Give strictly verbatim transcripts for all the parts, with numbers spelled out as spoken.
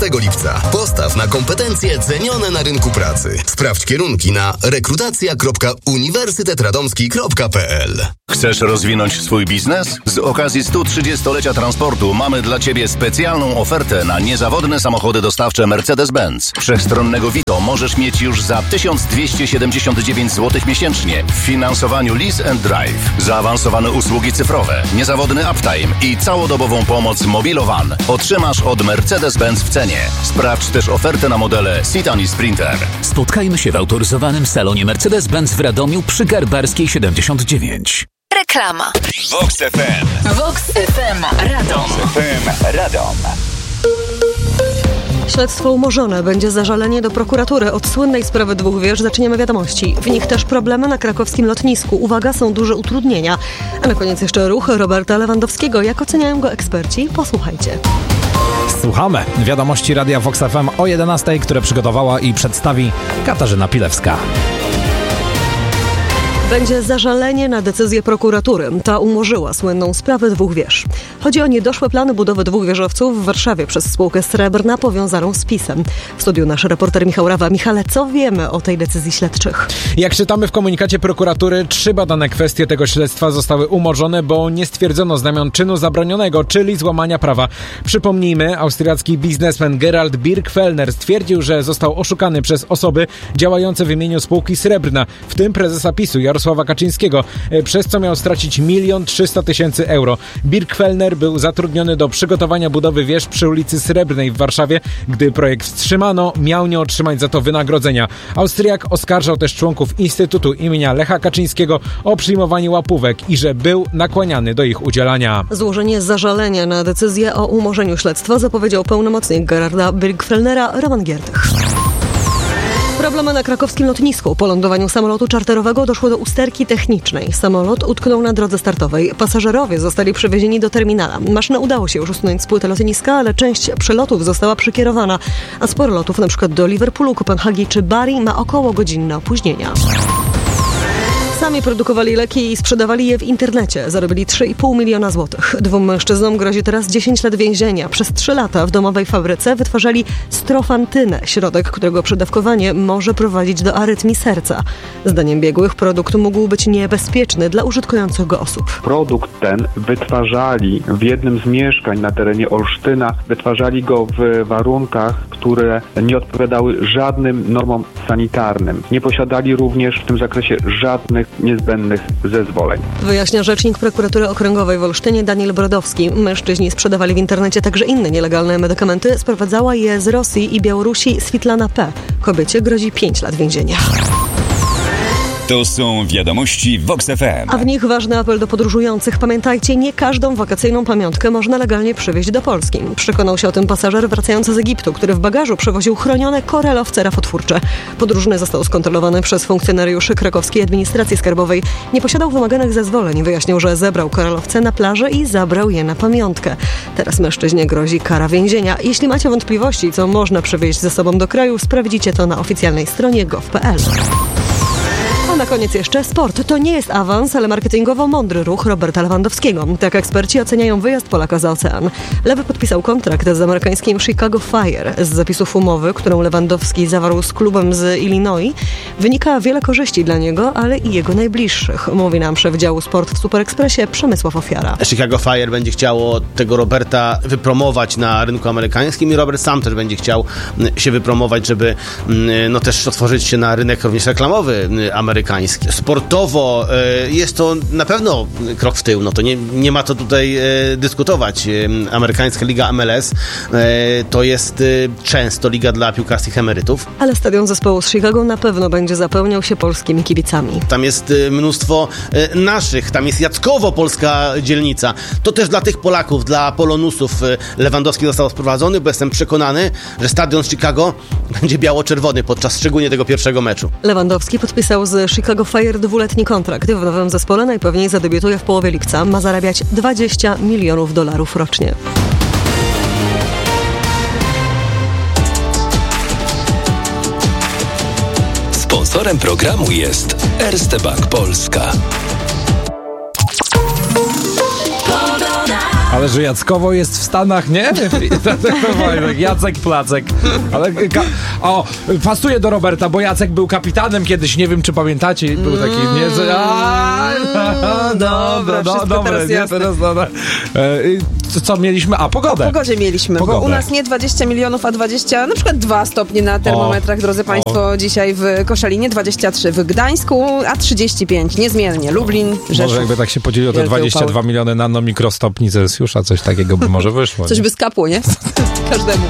szesnastego lipca. Postaw na kompetencje cenione na rynku pracy. Sprawdź kierunki na rekrutacja kropka uniwersytet radomski kropka p l. Chcesz rozwinąć swój biznes? Z okazji stu trzydziestolecia transportu mamy dla Ciebie specjalną ofertę na niezawodne samochody dostawcze Mercedes-Benz. Wszechstronnego Vito możesz mieć już za tysiąc dwieście siedemdziesiąt dziewięć złotych miesięcznie w finansowaniu Lease and Drive. Zaawansowane usługi cyfrowe, niezawodny uptime i całodobową pomoc Mobilowan otrzymasz od Mercedes-Benz w cenie. Sprawdź też ofertę na modele Citan i Sprinter. Spotkajmy się w autoryzowanym salonie Mercedes-Benz w Radomiu przy Garbarskiej siedemdziesiąt dziewięć. Reklama. Vox F M. Vox F M Radom. F M Radom. Śledztwo umorzone. Będzie zażalenie do prokuratury. Od słynnej sprawy dwóch wież zaczniemy wiadomości. W nich też problemy na krakowskim lotnisku. Uwaga, są duże utrudnienia. A na koniec jeszcze ruch Roberta Lewandowskiego. Jak oceniają go eksperci? Posłuchajcie. Słuchamy wiadomości Radia Vox F M o jedenastej, które przygotowała i przedstawi Katarzyna Pilewska. Będzie zażalenie na decyzję prokuratury. Ta umorzyła słynną sprawę dwóch wież. Chodzi o niedoszłe plany budowy dwóch wieżowców w Warszawie przez spółkę Srebrna powiązaną z PiS-em. W studiu nasz reporter Michał Rawa. Michale, co wiemy o tej decyzji śledczych? Jak czytamy w komunikacie prokuratury, trzy badane kwestie tego śledztwa zostały umorzone, bo nie stwierdzono znamion czynu zabronionego, czyli złamania prawa. Przypomnijmy, austriacki biznesmen Gerald Birkfellner stwierdził, że został oszukany przez osoby działające w imieniu spółki Srebrna, w tym prezesa PiS-u Jarosława Kaczyńskiego, przez co miał stracić milion trzysta tysięcy euro. Birkfellner był zatrudniony do przygotowania budowy wież przy ulicy Srebrnej w Warszawie. Gdy projekt wstrzymano, miał nie otrzymać za to wynagrodzenia. Austriak oskarżał też członków Instytutu imienia Lecha Kaczyńskiego o przyjmowanie łapówek i że był nakłaniany do ich udzielania. Złożenie zażalenia na decyzję o umorzeniu śledztwa zapowiedział pełnomocnik Gerarda Birkfellnera Roman Giertych. Problemy na krakowskim lotnisku. Po lądowaniu samolotu czarterowego doszło do usterki technicznej. Samolot utknął na drodze startowej. Pasażerowie zostali przewiezieni do terminala. Maszynę udało się już usunąć z płyty lotniska, ale część przelotów została przekierowana, a sporo lotów np. do Liverpoolu, Kopenhagi czy Bari ma około godzinne opóźnienia. Sami produkowali leki i sprzedawali je w internecie. Zarobili trzy i pół miliona złotych. Dwóm mężczyznom grozi teraz dziesięć lat więzienia. Przez trzy lata w domowej fabryce wytwarzali strofantynę, środek, którego przedawkowanie może prowadzić do arytmii serca. Zdaniem biegłych produkt mógł być niebezpieczny dla użytkujących go osób. Produkt ten wytwarzali w jednym z mieszkań na terenie Olsztyna. Wytwarzali go w warunkach, które nie odpowiadały żadnym normom sanitarnym. Nie posiadali również w tym zakresie żadnych niezbędnych zezwoleń. Wyjaśnia rzecznik prokuratury okręgowej w Olsztynie Daniel Brodowski. Mężczyźni sprzedawali w internecie także inne nielegalne medykamenty. Sprowadzała je z Rosji i Białorusi Switlana P. Kobiecie grozi pięć lat więzienia. To są wiadomości Vox F M. A w nich ważny apel do podróżujących. Pamiętajcie, nie każdą wakacyjną pamiątkę można legalnie przywieźć do Polski. Przekonał się o tym pasażer wracający z Egiptu, który w bagażu przewoził chronione koralowce rafotwórcze. Podróżny został skontrolowany przez funkcjonariuszy krakowskiej administracji skarbowej. Nie posiadał wymaganych zezwoleń. Wyjaśnił, że zebrał koralowce na plaży i zabrał je na pamiątkę. Teraz mężczyźnie grozi kara więzienia. Jeśli macie wątpliwości, co można przywieźć ze sobą do kraju, sprawdzicie to na oficjalnej stronie gov kropka p l. A na koniec jeszcze sport. To nie jest awans, ale marketingowo mądry ruch Roberta Lewandowskiego. Tak eksperci oceniają wyjazd Polaka za ocean. Lewy podpisał kontrakt z amerykańskim Chicago Fire. Z zapisów umowy, którą Lewandowski zawarł z klubem z Illinois, wynika wiele korzyści dla niego, ale i jego najbliższych. Mówi nam szef działu sport w Super Expressie Przemysław Ofiara. Chicago Fire będzie chciało tego Roberta wypromować na rynku amerykańskim i Robert sam też będzie chciał się wypromować, żeby no też otworzyć się na rynek również reklamowy amerykański. Sportowo e, jest to na pewno krok w tył, no to nie, nie ma co tutaj e, dyskutować. E, amerykańska liga M L S e, to jest e, często liga dla piłkarskich emerytów. Ale stadion zespołu z Chicago na pewno będzie zapełniał się polskimi kibicami. Tam jest e, mnóstwo e, naszych, tam jest Jackowo, polska dzielnica. To też dla tych Polaków, dla Polonusów e, Lewandowski został sprowadzony, bo jestem przekonany, że stadion z Chicago będzie biało-czerwony podczas szczególnie tego pierwszego meczu. Lewandowski podpisał z Chicago Fire dwuletni kontrakt. W nowym zespole najpewniej zadebiutuje w połowie lipca. Ma zarabiać dwadzieścia milionów dolarów rocznie. Sponsorem programu jest Erste Bank Polska. Ale Ale że Jackowo jest w Stanach, nie? Jacek Placek. Ale ka- o, pasuje do Roberta, bo Jacek był kapitanem kiedyś, nie wiem czy pamiętacie, był taki, nie? A, dobra, no, dobre, teraz nie? Teraz, no, no. E, co, co mieliśmy? A, pogodę. O pogodzie mieliśmy, Pogodę. bo u nas nie dwadzieścia milionów, a dwadzieścia, na przykład dwa stopnie na termometrach, o, drodzy Państwo, o. dzisiaj w Koszalinie, dwadzieścia trzy w Gdańsku, a trzydzieści pięć niezmiennie. Lublin, Rzeszów. Może jakby tak się podzieliło te dwadzieścia dwa miliony nanomikrostopni Celsjusza, coś takiego by może wyszło. Coś nie? by skapło, nie? Każdemu.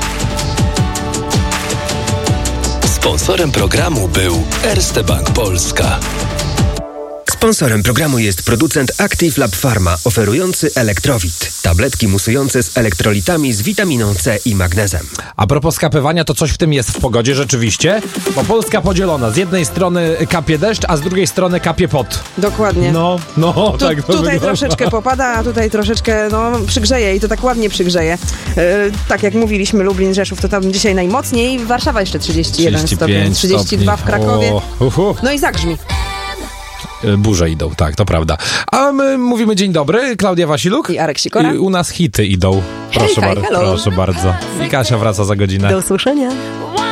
Sponsorem programu był Erste Bank Polska. Sponsorem programu jest producent Active Lab Pharma, oferujący Elektrowit. Tabletki musujące z elektrolitami z witaminą C i magnezem. A propos skapywania, to coś w tym jest w pogodzie rzeczywiście, bo Polska podzielona. Z jednej strony kapie deszcz, a z drugiej strony kapie pot. Dokładnie. No, no, tu, tak to Tutaj wygląda. troszeczkę popada, a tutaj troszeczkę, no, przygrzeje i to tak ładnie przygrzeje. Yy, tak jak mówiliśmy, Lublin, Rzeszów to tam dzisiaj najmocniej, Warszawa jeszcze trzydzieści jeden stopni, trzydzieści dwa w Krakowie. O, uh, uh. No i zagrzmi. Burze idą, tak, to prawda. A my mówimy dzień dobry, Klaudia Wasiluk. I Arek Sikora. I u nas hity idą. Proszę, Hej, bar- hello. proszę bardzo. I Kasia wraca za godzinę. Do usłyszenia.